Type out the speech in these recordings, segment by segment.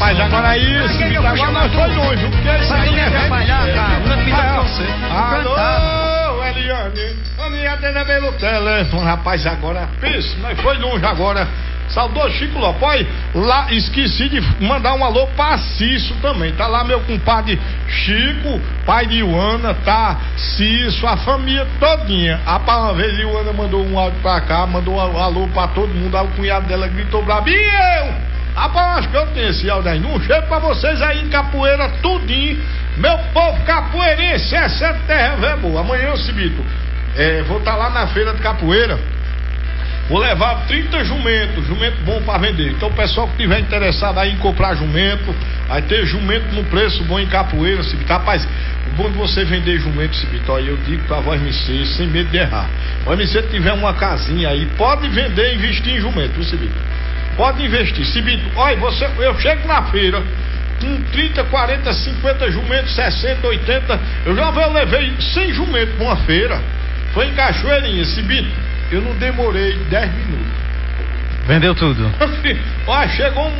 Rapaz, agora isso, agora nós foi longe, porque isso aí é atrapalhar, cara. Não me dá você. Alô, Eliane, atenda pelo telefone. Rapaz, agora, pensa, nós foi longe agora. Saudoso Chico Lopes, lá esqueci de mandar um alô pra Cício também. Tá lá meu compadre Chico, pai de Ioana, tá Cício, a família todinha. Uma vez Ioana mandou um áudio pra cá, mandou um alô pra todo mundo. Aí o cunhado dela gritou brabo, e eu? Rapaz, acho que eu tenho esse áudio aí. Um cheiro pra vocês aí em Capoeira, tudinho. Meu povo capoeirense, essa terra é boa. Amanhã, Cibito, vou estar lá na feira de Capoeira. Vou levar 30 jumento bom pra vender. Então o pessoal que tiver interessado aí em comprar jumento, vai ter jumento no preço bom em Capoeira, Cibito. Rapaz, o bom de você vender jumento, Cibito, aí eu digo pra voz MC, sem medo de errar. Voz MC tiver uma casinha aí, pode vender e investir em jumento, Cibito. Pode investir, Cibito. Olha, eu chego na feira com 30, 40, 50 jumentos, 60, 80. Eu levei 100 jumentos pra uma feira. Foi em Cachoeirinha, Cibito. Eu não demorei 10 minutos. Vendeu tudo. Ó, chegou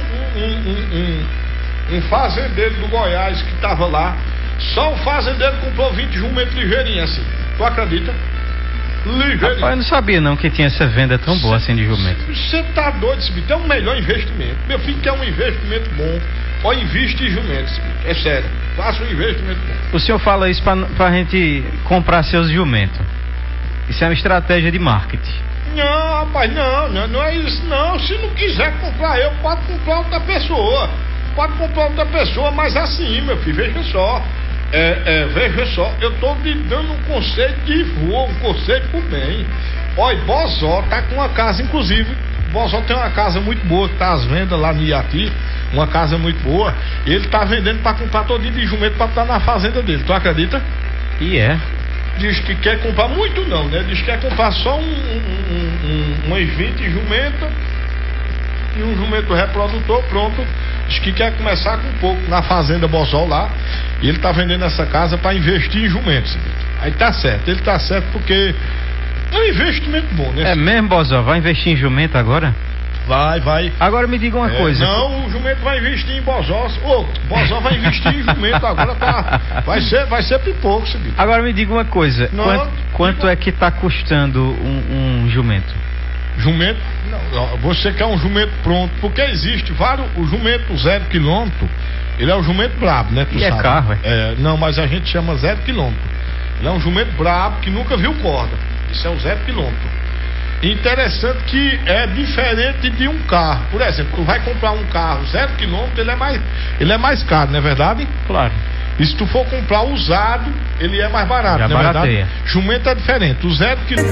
um fazendeiro do Goiás que tava lá. Só o fazendeiro comprou 20 jumentos ligeirinho assim. Tu acredita? Ligeirinho. Rapaz, eu não sabia não que tinha essa venda tão boa assim de jumento. Você tá doido, Cibito? É um melhor investimento. Meu filho quer um investimento bom. Ó, investe em jumento, Cibito. É sério. Faça um investimento bom. O senhor fala isso pra gente comprar seus jumentos. Isso é uma estratégia de marketing. Não, rapaz, não é isso não. Se não quiser comprar eu, pode comprar outra pessoa. Pode comprar outra pessoa, mas assim, meu filho, veja só. Veja só, eu tô lhe dando um conselho de voo, um conselho pro bem. Olha, Bozó tá com uma casa, inclusive. Bozó tem uma casa muito boa que tá às vendas lá no Iati. Uma casa muito boa. Ele tá vendendo pra comprar todinho de jumento pra estar na fazenda dele. Tu acredita? E é. Diz que quer comprar muito não, né? Diz que quer comprar só umas 20 jumentas e um jumento reprodutor, pronto. Diz que quer começar com pouco na fazenda Bozol lá. E ele tá vendendo essa casa para investir em jumentos. Aí tá certo, ele tá certo porque é um investimento bom, né? É mesmo, Bozol? Vai investir em jumento agora? Vai. Agora me diga uma coisa. Não, o jumento vai investir em Bozó. Bozó vai investir em jumento agora, tá? Vai ser pipoco, Cibito. Agora me diga uma coisa. Quanto é que tá custando um jumento? Jumento? Não, você quer um jumento pronto, porque existe vários. O jumento 0 km, ele é um jumento brabo, né? Tu sabe. É carro, não, mas a gente chama 0 km. Ele é um jumento brabo que nunca viu corda. Isso é o 0 km. Interessante que é diferente de um carro. Por exemplo, tu vai comprar um carro 0 km, ele é mais caro, não é verdade? Claro. E se tu for comprar usado, ele é mais barato, já não é barateia. Verdade? Jumento é diferente. O 0 km